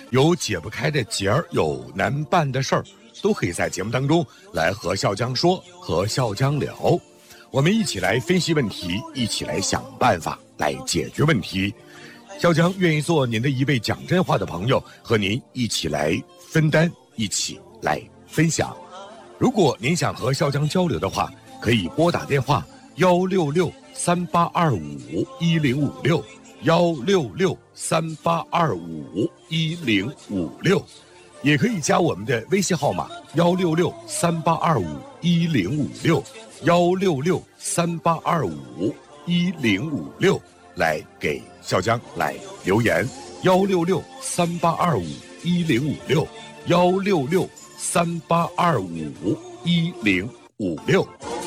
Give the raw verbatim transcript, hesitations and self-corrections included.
有解不开的结儿，有难办的事儿，都可以在节目当中来和笑江说，和笑江聊。我们一起来分析问题，一起来想办法来解决问题。笑江愿意做您的一位讲真话的朋友，和您一起来分担，一起来分享。如果您想和笑江交流的话，可以拨打电话幺六六三八二五一零五六幺六六三八二五一零五六，也可以加我们的微信号码幺六六三八二五一零五六幺六六三八二五一零五六来给笑江来留言，幺六六三八二五一零五六幺六六三八二五一零五六。